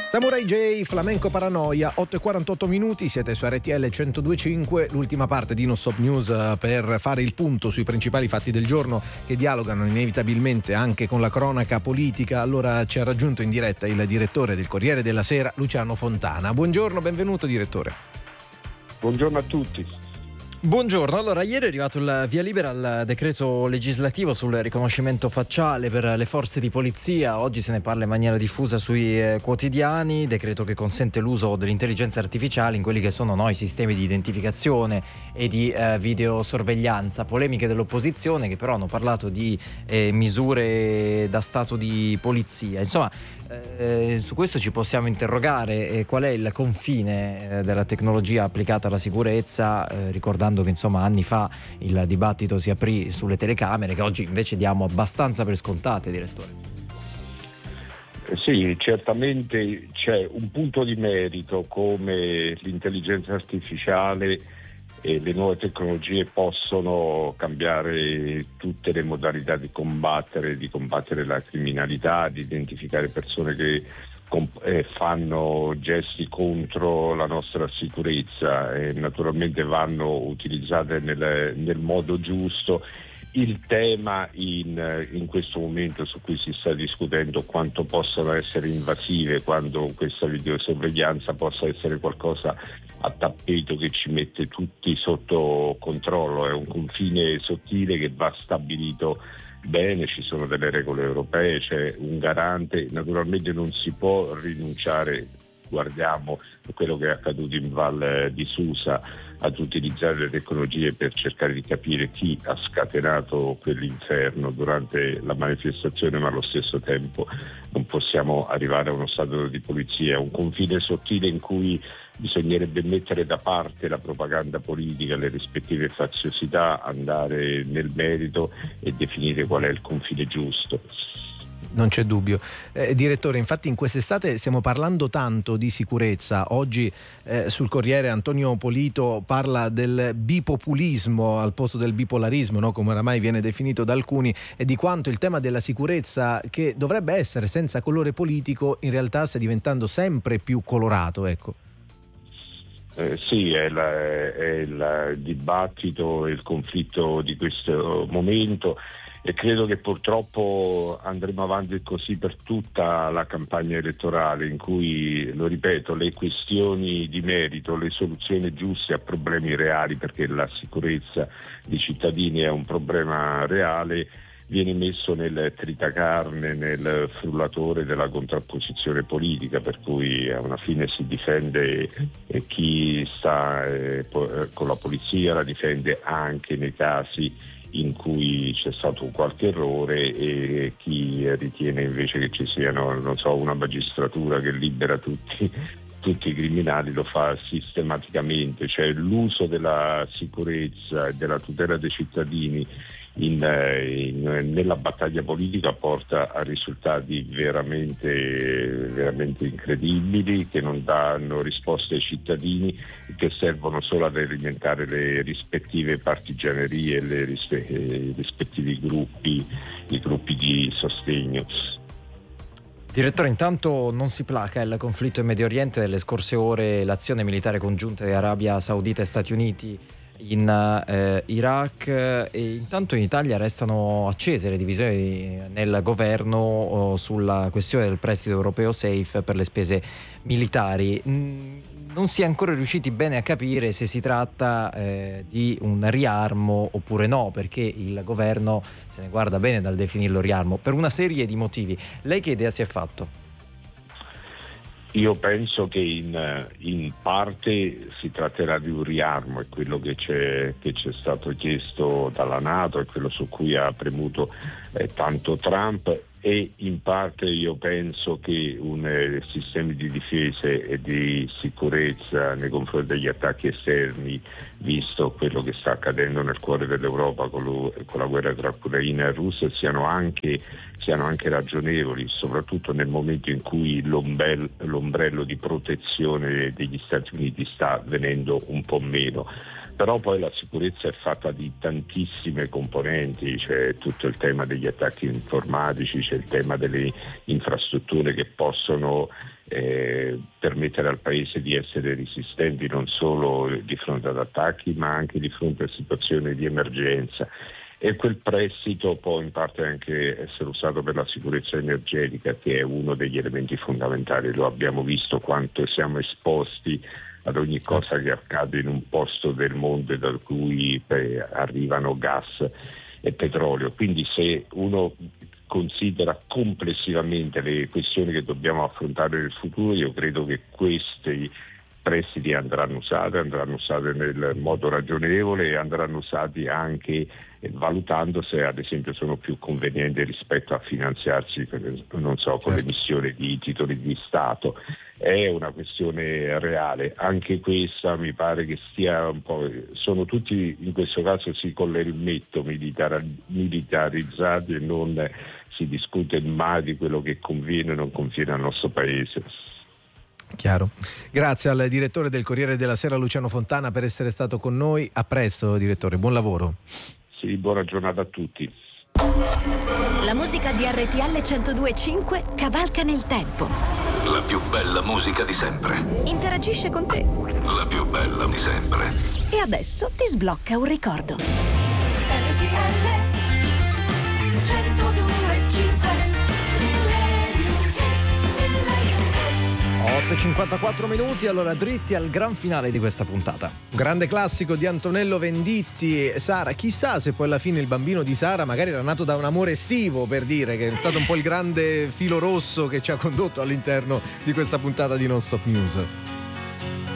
Samurai J, Flamenco Paranoia, 8:48 minuti, siete su RTL 102.5, l'ultima parte di Non Stop News per fare il punto sui principali fatti del giorno che dialogano inevitabilmente anche con la cronaca politica. Allora ci ha raggiunto in diretta il direttore del Corriere della Sera, Luciano Fontana. Buongiorno, benvenuto direttore. Buongiorno a tutti. Buongiorno, allora ieri è arrivato il via libera al decreto legislativo sul riconoscimento facciale per le forze di polizia. Oggi se ne parla in maniera diffusa sui quotidiani, decreto che consente l'uso dell'intelligenza artificiale in quelli che sono i sistemi di identificazione e di videosorveglianza. Polemiche dell'opposizione che però hanno parlato di misure da stato di polizia. Insomma, su questo ci possiamo interrogare, qual è il confine della tecnologia applicata alla sicurezza, ricordando che insomma anni fa il dibattito si aprì sulle telecamere che oggi invece diamo abbastanza per scontate, direttore. Sì, certamente c'è un punto di merito come l'intelligenza artificiale e le nuove tecnologie possono cambiare tutte le modalità di combattere la criminalità, di identificare persone che fanno gesti contro la nostra sicurezza e naturalmente vanno utilizzate nel modo giusto. Il tema in questo momento su cui si sta discutendo quanto possono essere invasive, quando questa videosorveglianza possa essere qualcosa a tappeto che ci mette tutti sotto controllo, è un confine sottile che va stabilito bene, ci sono delle regole europee, c'è un garante, naturalmente non si può rinunciare, guardiamo quello che è accaduto in Val di Susa, ad utilizzare le tecnologie per cercare di capire chi ha scatenato quell'inferno durante la manifestazione, ma allo stesso tempo non possiamo arrivare a uno stato di polizia, è un confine sottile in cui bisognerebbe mettere da parte la propaganda politica, le rispettive faziosità, andare nel merito e definire qual è il confine giusto. Non c'è dubbio. Direttore, infatti in quest'estate stiamo parlando tanto di sicurezza. Oggi sul Corriere Antonio Polito parla del bipopulismo al posto del bipolarismo, no? Come oramai viene definito da alcuni, e di quanto il tema della sicurezza, che dovrebbe essere senza colore politico, in realtà stia diventando sempre più colorato, ecco. Sì, è il dibattito e il conflitto di questo momento e credo che purtroppo andremo avanti così per tutta la campagna elettorale, in cui, lo ripeto, le questioni di merito, le soluzioni giuste a problemi reali, perché la sicurezza dei cittadini è un problema reale, viene messo nel tritacarne, nel frullatore della contrapposizione politica, per cui alla fine si difende chi sta con la polizia, la difende anche nei casi in cui c'è stato qualche errore, e chi ritiene invece che ci siano, una magistratura che libera tutti i criminali lo fa sistematicamente. Cioè l'uso della sicurezza e della tutela dei cittadini nella battaglia politica porta a risultati veramente, veramente incredibili, che non danno risposte ai cittadini, che servono solo ad alimentare le rispettive partigianerie e i rispettivi gruppi di sostegno. Direttore, intanto non si placa il conflitto in Medio Oriente. Nelle scorse ore l'azione militare congiunta di Arabia Saudita e Stati Uniti in Iraq, e intanto in Italia restano accese le divisioni nel governo sulla questione del prestito europeo SAFE per le spese militari. Non si è ancora riusciti bene a capire se si tratta di un riarmo oppure no, perché il governo se ne guarda bene dal definirlo riarmo per una serie di motivi. Lei che idea si è fatto? Io penso che in parte si tratterà di un riarmo, è quello che c'è stato chiesto dalla NATO, è quello su cui ha premuto tanto Trump, e in parte io penso che sistemi di difesa e di sicurezza nei confronti degli attacchi esterni, visto quello che sta accadendo nel cuore dell'Europa con la guerra tra Ucraina e Russia, siano anche ragionevoli, soprattutto nel momento in cui l'ombrello di protezione degli Stati Uniti sta venendo un po' meno. Però poi la sicurezza è fatta di tantissime componenti, c'è tutto il tema degli attacchi informatici, c'è il tema delle infrastrutture che possono permettere al paese di essere resistenti non solo di fronte ad attacchi ma anche di fronte a situazioni di emergenza. E quel prestito può in parte anche essere usato per la sicurezza energetica, che è uno degli elementi fondamentali. Lo abbiamo visto quanto siamo esposti ad ogni cosa che accade in un posto del mondo da cui arrivano gas e petrolio. Quindi se uno considera complessivamente le questioni che dobbiamo affrontare nel futuro, io credo che questi prestiti andranno usati nel modo ragionevole e andranno usati anche valutando se ad esempio sono più convenienti rispetto a finanziarsi, non so, con l'emissione di titoli di Stato. È una questione reale, anche questa mi pare che stia un po', sono tutti in questo caso sì con l'elmetto militarizzati e non si discute mai di quello che conviene o non conviene al nostro paese. Chiaro. Grazie al direttore del Corriere della Sera Luciano Fontana per essere stato con noi. A presto direttore, buon lavoro. Sì, buona giornata a tutti. La musica di RTL 102.5 cavalca nel tempo. La più bella musica di sempre. Interagisce con te. La più bella di sempre. E adesso ti sblocca un ricordo. RTL 102.5 8:54 minuti, allora dritti al gran finale di questa puntata. Grande classico di Antonello Venditti. Sara, chissà se poi alla fine il bambino di Sara magari era nato da un amore estivo, per dire, che è stato un po' il grande filo rosso che ci ha condotto all'interno di questa puntata di Non Stop News.